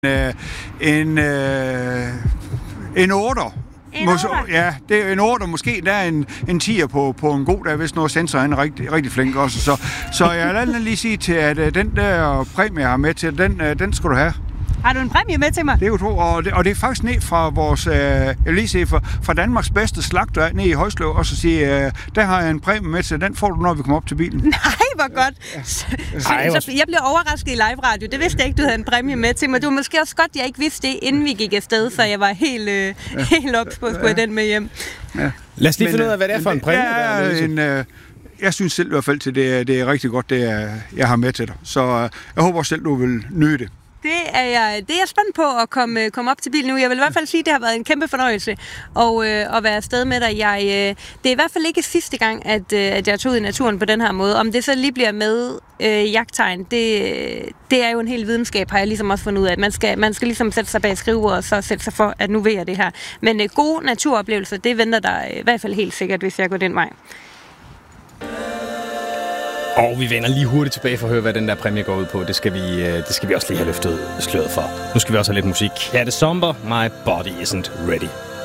en 8'er. Ja, det er en 8'er. Måske der er en 10'er på en god dag, hvis noget sensor er rigtig, rigtig flink også. Så jeg vil lige sige til, at den der præmie, jeg har med til, den skal du have. Har du en præmie med til mig? Det er jo og det er faktisk ned fra vores, jeg vil lige sige, fra Danmarks bedste slagter ned i Højslev, og så sige, der har jeg en præmie med til, den får du, når vi kommer op til bilen. Nej, hvor godt. Så jeg blev overrasket i live radio. Det vidste jeg ikke, du havde en præmie med til mig. Du var måske også godt, jeg ikke vidste det, inden vi gik afsted, så jeg var helt ops på at skulle den med hjem. Ja. Lad os lige finde ud af, hvad det er for en præmie. Jeg synes selv i hvert fald, til det er rigtig godt, det jeg har med til dig. Så jeg håber også selv, du vil nyde det. Det er jeg spændt på at komme op til bilen nu. Jeg vil i hvert fald sige, at det har været en kæmpe fornøjelse at være afsted med dig. Det er i hvert fald ikke sidste gang, at jeg tog ud i naturen på den her måde. Om det så lige bliver med jagttegn, det er jo en hel videnskab, har jeg ligesom også fundet ud af. At man skal ligesom sætte sig bag skrivebordet og så sætte sig for, at nu ved jeg det her. Men gode naturoplevelser, det venter der i hvert fald helt sikkert, hvis jeg går den vej. Og vi vender lige hurtigt tilbage for at høre, hvad den der præmie går ud på. Det skal vi også lige have løftet sløret for. Nu skal vi også have lidt musik. Her er det Somber, My Body Isn't Ready.